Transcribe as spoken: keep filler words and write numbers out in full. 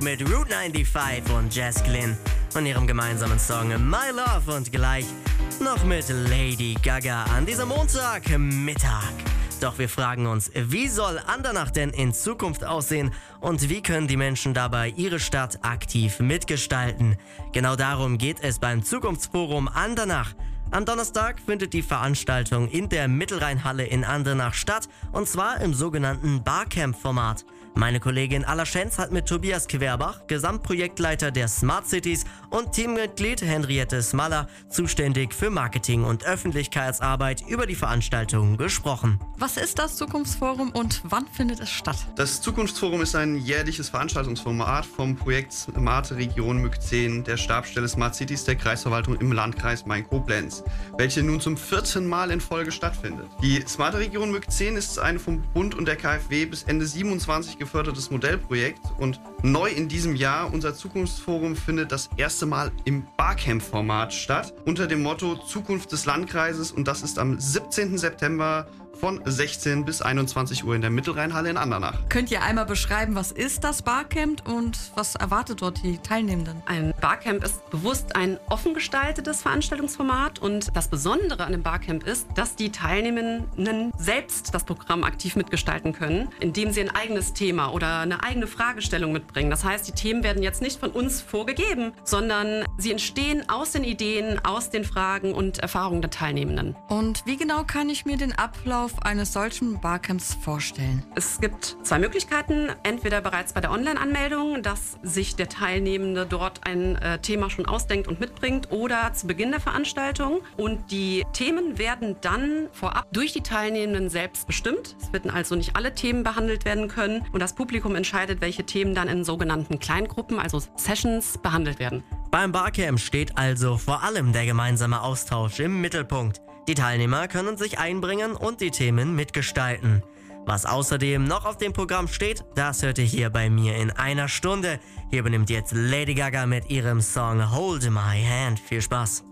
mit Route fünfundneunzig und Jess Glynn und ihrem gemeinsamen Song My Love und gleich noch mit Lady Gaga an diesem Montagmittag. Doch wir fragen uns, wie soll Andernach denn in Zukunft aussehen und wie können die Menschen dabei ihre Stadt aktiv mitgestalten? Genau darum geht es beim Zukunftsforum Andernach. Am Donnerstag findet die Veranstaltung in der Mittelrheinhalle in Andernach statt, und zwar im sogenannten Barcamp-Format. Meine Kollegin Alla Schenz hat mit Tobias Querbach, Gesamtprojektleiter der Smart Cities, und Teammitglied Henriette Smaller, zuständig für Marketing und Öffentlichkeitsarbeit, über die Veranstaltung gesprochen. Was ist das Zukunftsforum und wann findet es statt? Das Zukunftsforum ist ein jährliches Veranstaltungsformat vom Projekt Smart Region M Y K zehn der Stabsstelle Smart Cities der Kreisverwaltung im Landkreis Main-Koblenz, welche nun zum vierten Mal in Folge stattfindet. Die Smart Region M Y K zehn ist ein vom Bund und der K f W bis Ende siebenundzwanzig gefördertes Modellprojekt und neu in diesem Jahr, unser Zukunftsforum findet das erste Mal im Barcamp-Format statt, unter dem Motto Zukunft des Landkreises, und das ist am siebzehnten September von sechzehn bis einundzwanzig Uhr in der Mittelrheinhalle in Andernach. Könnt ihr einmal beschreiben, was ist das Barcamp und was erwartet dort die Teilnehmenden? Ein Barcamp ist bewusst ein offen gestaltetes Veranstaltungsformat, und das Besondere an dem Barcamp ist, dass die Teilnehmenden selbst das Programm aktiv mitgestalten können, indem sie ein eigenes Thema oder eine eigene Fragestellung mitbringen. Das heißt, die Themen werden jetzt nicht von uns vorgegeben, sondern sie entstehen aus den Ideen, aus den Fragen und Erfahrungen der Teilnehmenden. Und wie genau kann ich mir den Ablauf eines solchen Barcamps vorstellen? Es gibt zwei Möglichkeiten. Entweder bereits bei der Online-Anmeldung, dass sich der Teilnehmende dort ein äh, Thema schon ausdenkt und mitbringt, oder zu Beginn der Veranstaltung. Und die Themen werden dann vorab durch die Teilnehmenden selbst bestimmt. Es werden also nicht alle Themen behandelt werden können, und das Publikum entscheidet, welche Themen dann in sogenannten Kleingruppen, also Sessions, behandelt werden. Beim Barcamp steht also vor allem der gemeinsame Austausch im Mittelpunkt. Die Teilnehmer können sich einbringen und die Themen mitgestalten. Was außerdem noch auf dem Programm steht, das hört ihr hier bei mir in einer Stunde. Hier übernimmt jetzt Lady Gaga mit ihrem Song Hold My Hand. Viel Spaß!